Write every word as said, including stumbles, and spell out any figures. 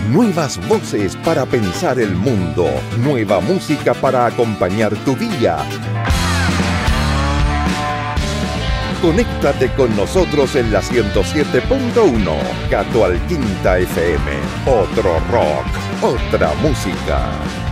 Nuevas voces para pensar el mundo. Nueva música para acompañar tu día. Conéctate con nosotros en la ciento siete punto uno. Gato Alquinta F M. Otro rock, otra música.